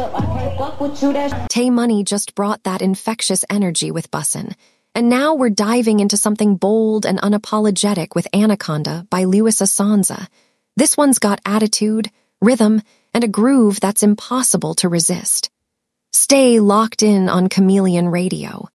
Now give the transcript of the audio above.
Tay Money just brought that infectious energy with Bussin', and now we're diving into something bold and unapologetic with Anaconda by Louis Assanza. This one's got attitude, rhythm, and a groove that's impossible to resist. Stay locked in on Chameleon Radio.